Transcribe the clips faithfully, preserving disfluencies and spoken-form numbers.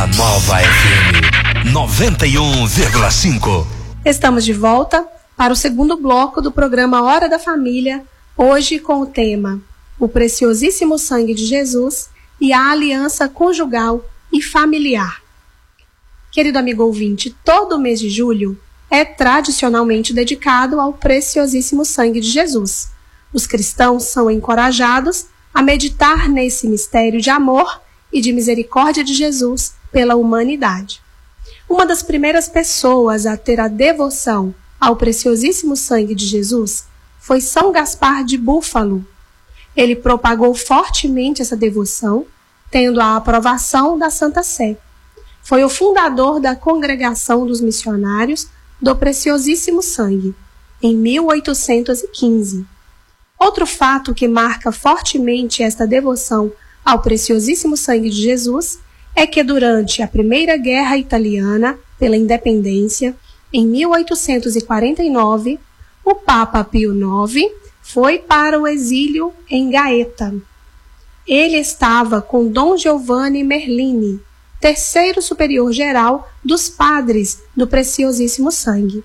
Nova F M noventa e um vírgula cinco. Estamos de volta para o segundo bloco do programa Hora da Família, hoje com o tema O Preciosíssimo Sangue de Jesus e a Aliança Conjugal e Familiar. Querido amigo ouvinte, todo mês de julho é tradicionalmente dedicado ao Preciosíssimo Sangue de Jesus. Os cristãos são encorajados a meditar nesse mistério de amor e de misericórdia de Jesus pela humanidade. Uma das primeiras pessoas a ter a devoção ao preciosíssimo sangue de Jesus foi São Gaspar de Búfalo. Ele propagou fortemente essa devoção, tendo a aprovação da Santa Sé. Foi o fundador da Congregação dos Missionários do Preciosíssimo Sangue, em mil oitocentos e quinze. Outro fato que marca fortemente esta devoção ao Preciosíssimo Sangue de Jesus é que durante a Primeira Guerra Italiana pela Independência, em mil oitocentos e quarenta e nove, o Papa Pio nove foi para o exílio em Gaeta. Ele estava com Dom Giovanni Merlini, terceiro superior geral dos padres do Preciosíssimo Sangue.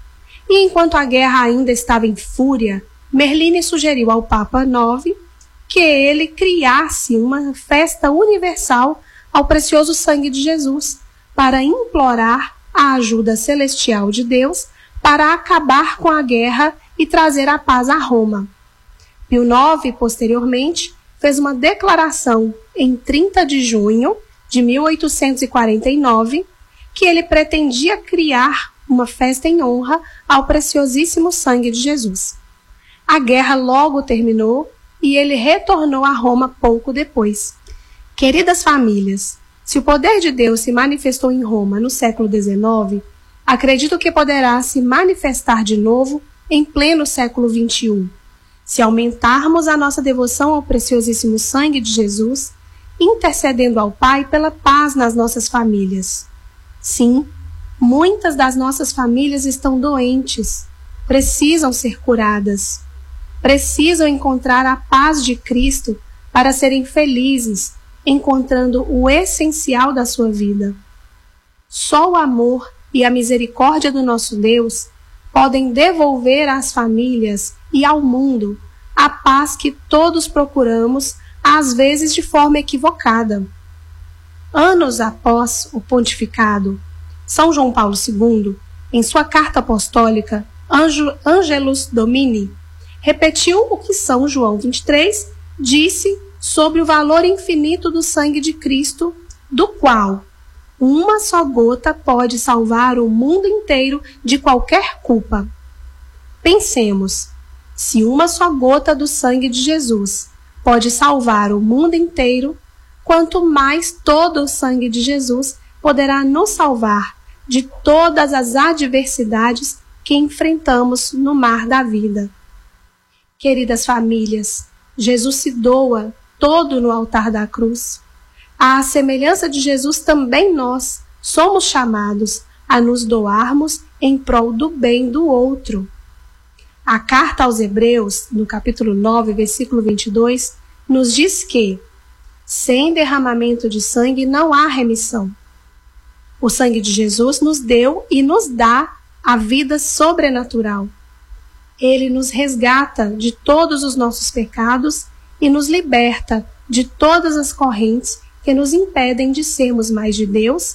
E enquanto a guerra ainda estava em fúria, Merlini sugeriu ao Papa nove que ele criasse uma festa universal ao precioso sangue de Jesus, para implorar a ajuda celestial de Deus para acabar com a guerra e trazer a paz a Roma. Pio nove, posteriormente, fez uma declaração em trinta de junho de mil oitocentos e quarenta e nove que ele pretendia criar uma festa em honra ao preciosíssimo sangue de Jesus. A guerra logo terminou e ele retornou a Roma pouco depois. Queridas famílias, se o poder de Deus se manifestou em Roma no século dezenove, acredito que poderá se manifestar de novo em pleno século vinte e um. Se aumentarmos a nossa devoção ao preciosíssimo sangue de Jesus, intercedendo ao Pai pela paz nas nossas famílias. Sim, muitas das nossas famílias estão doentes, precisam ser curadas, precisam encontrar a paz de Cristo para serem felizes, encontrando o essencial da sua vida. Só o amor e a misericórdia do nosso Deus podem devolver às famílias e ao mundo a paz que todos procuramos, às vezes de forma equivocada. Anos após o pontificado, São João Paulo segundo, em sua carta apostólica Angelus Domini, repetiu o que São João vinte e três disse sobre o valor infinito do sangue de Cristo, do qual uma só gota pode salvar o mundo inteiro de qualquer culpa. Pensemos, se uma só gota do sangue de Jesus pode salvar o mundo inteiro, quanto mais todo o sangue de Jesus poderá nos salvar de todas as adversidades que enfrentamos no mar da vida. Queridas famílias, Jesus se doa todo no altar da cruz. À semelhança de Jesus, também nós somos chamados a nos doarmos em prol do bem do outro. A carta aos Hebreus, no capítulo nove, versículo vinte e dois, nos diz que, sem derramamento de sangue não há remissão. O sangue de Jesus nos deu e nos dá a vida sobrenatural. Ele nos resgata de todos os nossos pecados e nos liberta de todas as correntes que nos impedem de sermos mais de Deus